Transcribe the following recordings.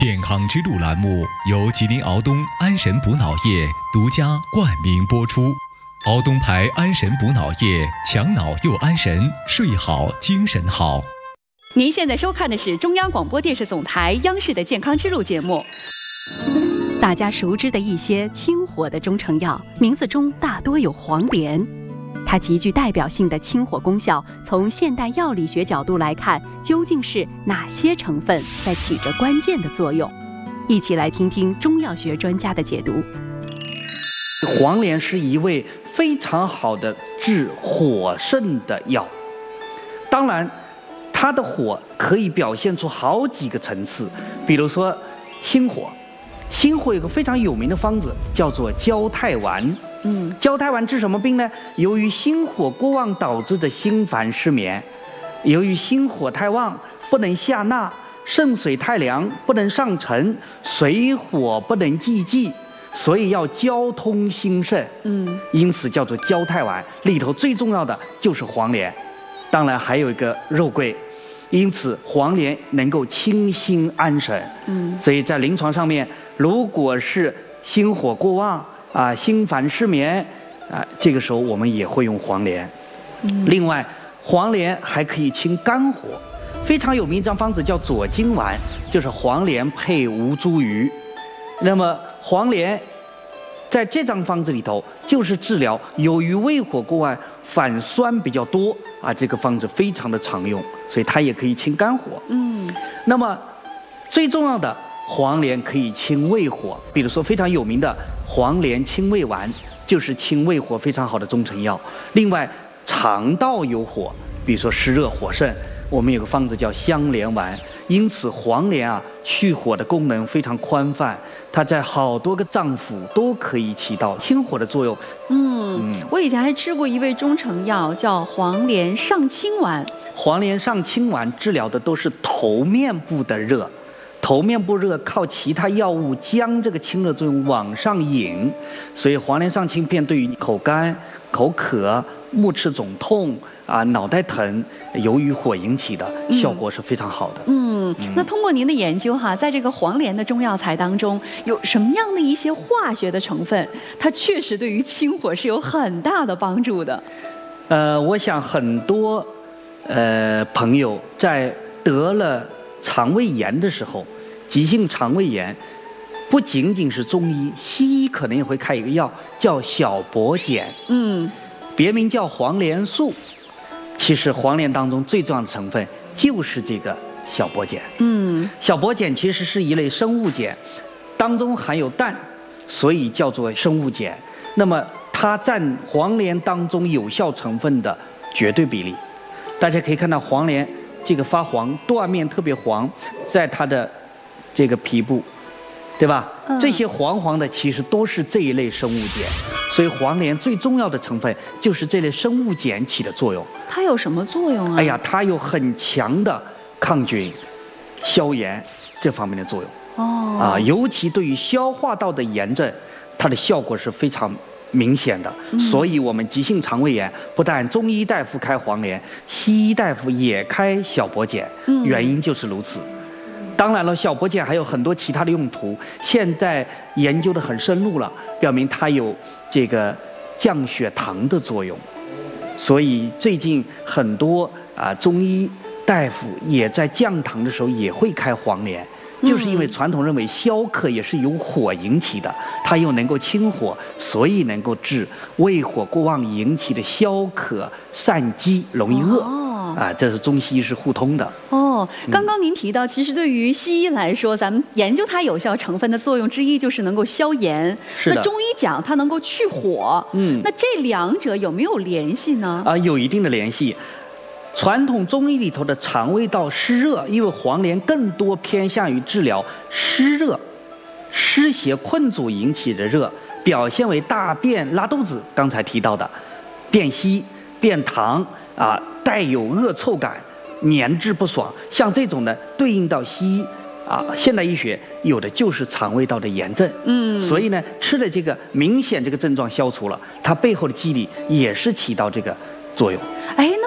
健康之路栏目由吉林敖东安神补脑液独家冠名播出。敖东牌安神补脑液，强脑又安神，睡好精神好。 您现在收看的是中央广播电视总台央视的健康之路节目。大家熟知的一些清火的中成药，名字中大多有黄连。它极具代表性的清火功效，从现代药理学角度来看，究竟是哪些成分在起着关键的作用？一起来听听中药学专家的解读。 黄连是一味非常好的治火盛的药，当然它的火可以表现出好几个层次，比如说心火。心火有个非常有名的方子叫做焦太丸。焦太丸治什么病呢？由于心火过旺导致的心烦失眠，由于心火太旺不能下纳，肾水太凉不能上沉，水火不能济济，所以要交通心肾。因此叫做焦太丸。里头最重要的就是黄连，当然还有一个肉桂。因此黄连能够清心安神。所以在临床上面，如果是心火过旺心烦失眠这个时候我们也会用黄连。另外黄连还可以清肝火，非常有名一张方子叫左金丸，就是黄连配吴茱萸。那么黄连在这张方子里头就是治疗由于胃火过旺反酸比较多这个方子非常的常用，所以它也可以清肝火。那么最重要的，黄连可以清胃火，比如说非常有名的黄连清胃丸，就是清胃火非常好的中成药。另外肠道有火，比如说湿热火盛，我们有个方子叫香连丸。因此黄连去火的功能非常宽泛，它在好多个脏腑都可以起到清火的作用。 我以前还吃过一味中成药叫黄连上清丸。 黄连上清丸治疗的都是头面部的热，头面部热靠其他药物将这个清热作用往上引，所以黄连上清片对于口干、口渴、目赤肿痛脑袋疼，由于火引起的效果是非常好的。 那通过您的研究在这个黄连的中药材当中，有什么样的一些化学的成分，它确实对于清火是有很大的帮助的？ 我想很多朋友在得了肠胃炎的时候，急性肠胃炎，不仅仅是中医，西医可能也会开一个药叫小柏碱，别名叫黄连素。其实黄连当中最重要的成分就是这个小柏碱。小柏碱其实是一类生物碱，当中含有氮，所以叫做生物碱。那么它占黄连当中有效成分的绝对比例。大家可以看到黄连这个发黄，断面特别黄，在它的这个皮部，对吧？这些黄黄的其实都是这一类生物碱。所以黄连最重要的成分就是这类生物碱起的作用。 它有什么作用啊？ 它有很强的抗菌、消炎这方面的作用。尤其对于消化道的炎症，它的效果是非常明显的。所以我们急性肠胃炎不但中医大夫开黄连，西医大夫也开小柏碱，原因就是如此。当然了，小柏碱还有很多其他的用途，现在研究的很深入了，表明它有这个降血糖的作用。所以最近很多中医大夫也在降糖的时候也会开黄连，就是因为传统认为消渴也是由火引起的，它又能够清火，所以能够治胃火过旺引起的消渴散饥容易饿。这是中西医是互通的。 刚刚您提到，其实对于西医来说，咱们研究它有效成分的作用之一就是能够消炎。那中医讲它能够去火。那这两者有没有联系呢？ 有一定的联系。传统中医里头的肠胃道湿热，因为黄连更多偏向于治疗湿热、湿邪困阻引起的热，表现为大便、拉肚子，刚才提到的便稀、便溏带有恶臭感、黏滞不爽，像这种呢，对应到西医现代医学有的就是肠胃道的炎症。所以呢，吃了这个明显这个症状消除了，它背后的机理也是起到这个作用。 那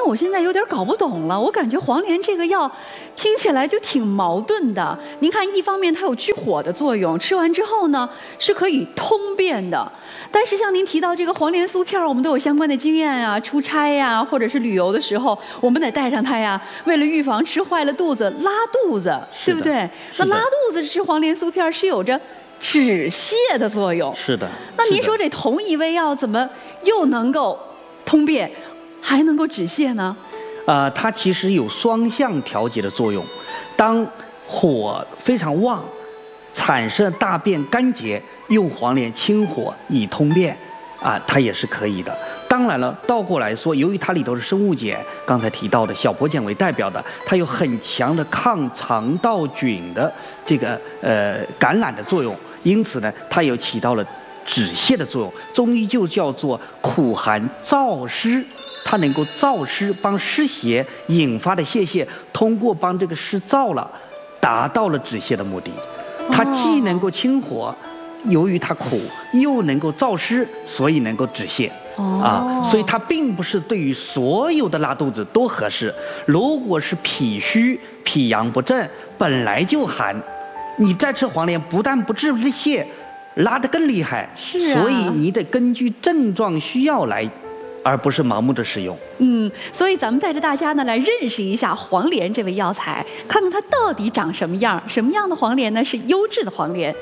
我现在有点搞不懂了，我感觉黄连这个药听起来就挺矛盾的。您看，一方面它有去火的作用，吃完之后呢是可以通便的。但是像您提到这个黄连酥片，我们都有相关的经验啊，出差呀，或者是旅游的时候，我们得带上它呀，为了预防吃坏了肚子、拉肚子，对不对？那拉肚子吃黄连酥片是有着止泻的作用。 是的。 那您说这同一味药怎么又能够通便，还能够止泻呢？ 它其实有双向调节的作用。当火非常旺，产生大便干结，用黄连清火以通便，它也是可以的。当然了，倒过来说，由于它里头的生物碱，刚才提到的小脯碱为代表的，它有很强的抗肠道菌的这个感染的作用，因此呢，它有起到了止泻的作用。中医就叫做苦寒燥湿，它能够燥湿，帮湿邪引发的泄泻，通过帮这个湿燥了，达到了止泻的目的。它既能够清火，由于它苦，又能够燥湿，所以能够止泻。所以它并不是对于所有的拉肚子都合适。如果是脾虚、脾阳不正，本来就寒，你再吃黄连，不但不治泻，拉得更厉害。 是所以你得根据症状需要来，而不是盲目的使用。 所以咱们带着大家呢来认识一下黄连这味药材，看看它到底长什么样，什么样的黄连呢是优质的黄连。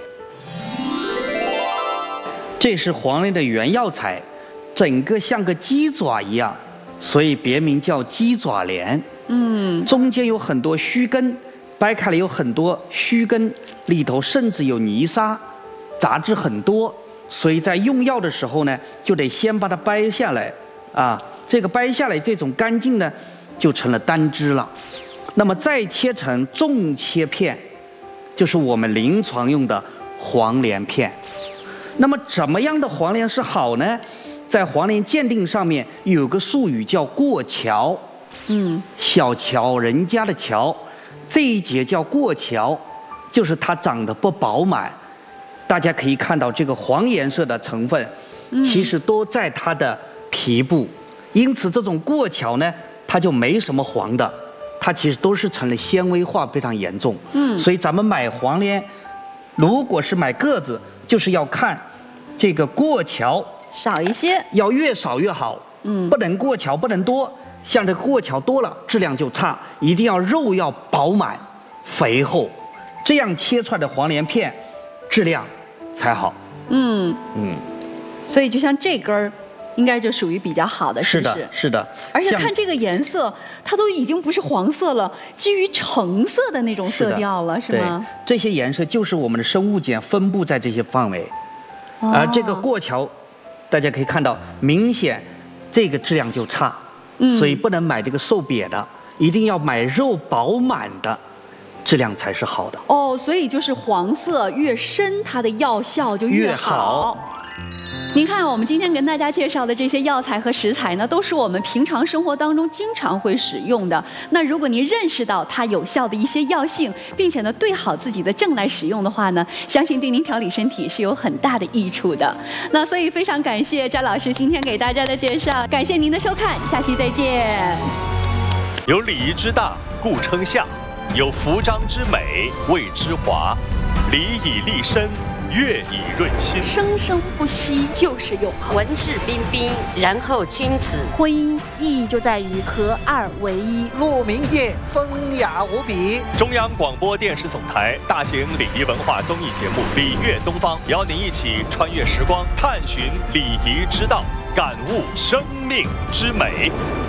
这是黄连的原药材，整个像个鸡爪一样，所以别名叫鸡爪莲。中间有很多须根，掰开了有很多须根，里头甚至有泥沙，杂质很多，所以在用药的时候呢，就得先把它掰下来。这个掰下来这种干净呢，就成了单支了。那么再切成纵切片，就是我们临床用的黄连片。那么怎么样的黄连是好呢？在黄连鉴定上面有个术语叫过桥，小乔人家的乔，这一节叫过桥，就是它长得不饱满。大家可以看到这个黄颜色的成分，其实都在它的皮部，因此这种过桥呢，它就没什么黄的，它其实都是成了纤维化非常严重。所以咱们买黄连，如果是买个子，就是要看这个过桥少一些， 要越少越好。不能过桥，不能多，像这过桥多了，质量就差。一定要肉要饱满、肥厚，这样切出来的黄连片质量才好。 所以就像这根儿，应该就属于比较好的，是不是？ 是的。 而且看这个颜色，它都已经不是黄色了，基于橙色的那种色调了，是吗？ 对，这些颜色就是我们的生物碱分布在这些范围。而这个过桥，大家可以看到，明显这个质量就差，所以不能买这个瘦瘪的，一定要买肉饱满的，质量才是好的。 所以就是黄色越深，它的药效就越好。您看，我们今天跟大家介绍的这些药材和食材呢，都是我们平常生活当中经常会使用的。那如果您认识到它有效的一些药性，并且呢对好自己的症来使用的话呢，相信对您调理身体是有很大的益处的。那所以非常感谢詹老师今天给大家的介绍，感谢您的收看，下期再见。 有礼仪之大，故称相；有服章之美，谓之华。礼以立身，乐以润心， 生生不息，就是永恒。 文质彬彬，然后君子。 婚姻意义就在于合二为一。 陆明业风雅无比。 中央广播电视总台大型礼仪文化综艺节目《礼乐东方》，邀您一起穿越时光，探寻礼仪之道，感悟生命之美。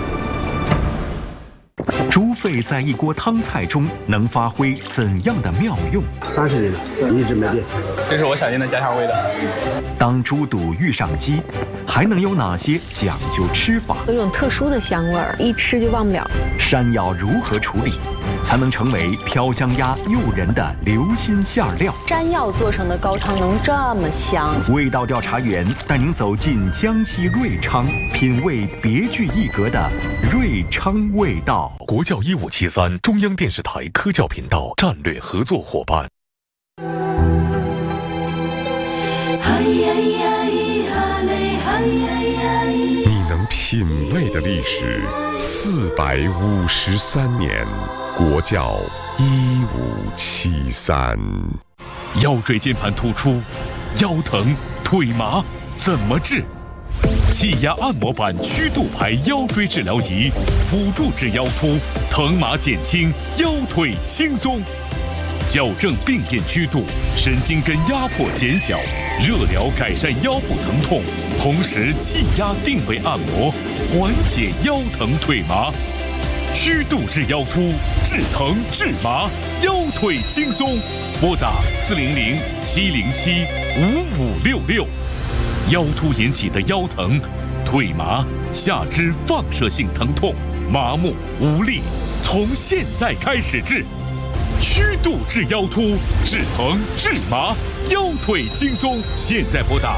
猪肺在一锅汤菜中能发挥怎样的妙用 ？30年了，一直没变。 这是我小店的家常味的。 当猪肚遇上鸡，还能有哪些讲究吃法？ 有一种特殊的香味儿，一吃就忘不了。 山药如何处理，才能成为飘香鸭诱人的流心馅料？ 山药做成的高汤能这么香？ 味道调查员带您走进江西瑞昌，品味别具一格的瑞昌味道。 国教1573中央电视台科教频道战略合作伙伴。 你能品品味的历史453年，国窖1573。 腰椎间盘突出、腰疼、腿麻怎么治？气压按摩板曲度排腰椎治疗仪，辅助治腰突，疼麻减轻，腰腿轻松。矫正病变曲度，神经根压迫减小，热疗改善腰部疼痛，同时气压定位按摩，缓解腰疼腿麻。曲度治腰突，治疼治麻，腰腿轻松。拨打400-707-5566。腰突引起的腰疼、腿麻、下肢放射性疼痛、麻木无力，从现在开始治。曲度治腰突，治疼治麻，腰腿轻松。现在拨打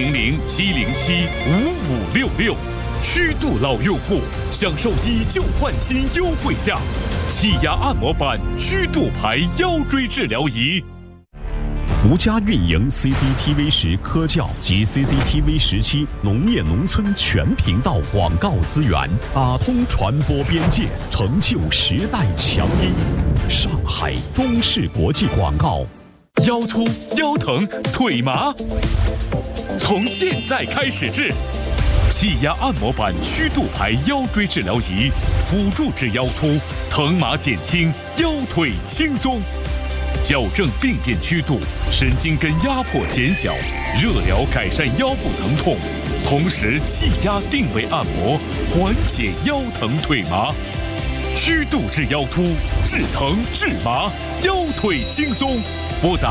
400-707-5566。曲度老用户享受以旧换新优惠价，气压按摩板曲度排腰椎治疗仪。 独家运营 CCTV10科教及 CCTV17农业农村全频道广告资源，打通传播边界，成就时代强音。上海中视国际广告。 腰突、腰疼、腿麻，从现在开始治。气压按摩板曲度排腰椎治疗仪，辅助治腰突，疼麻减轻，腰腿轻松。矫正病变曲度，神经根压迫减小，热疗改善腰部疼痛，同时气压定位按摩，缓解腰疼腿麻。曲度治腰突，治疼治麻，腰腿轻松。拨打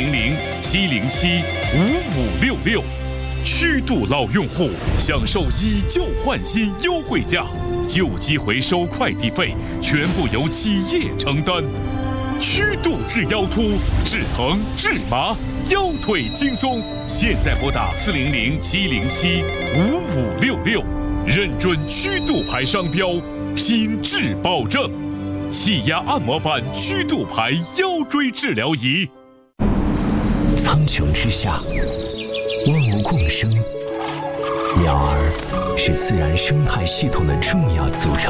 400-707-5566。曲度老用户享受以旧换新优惠价，旧机回收快递费全部由企业承担。曲度治腰突，治疼治麻，腰腿轻松。现在拨打400-707-5566，认准曲度牌商标，品质保证。气压按摩板曲度牌腰椎治疗仪。 苍穹之下，万物共生，鸟儿是自然生态系统的重要组成。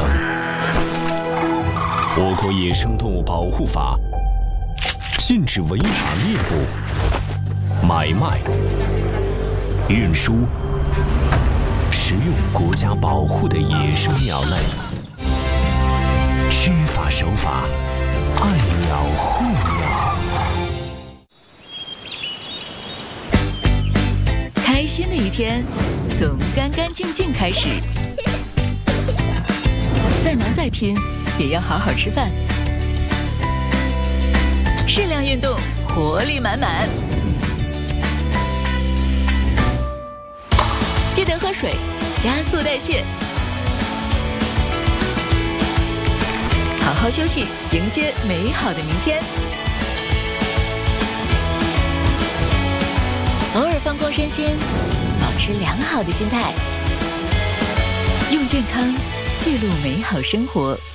我国野生动物保护法禁止违法猎捕、买卖、运输、食用国家保护的野生鸟类。知法守法，爱鸟护鸟。 开心的一天从干干净净开始，再忙再拼也要好好吃饭，适量运动，活力满满。记得喝水，加速代谢。好好休息，迎接美好的明天。偶尔放空身心，保持良好的心态，用健康记录美好生活。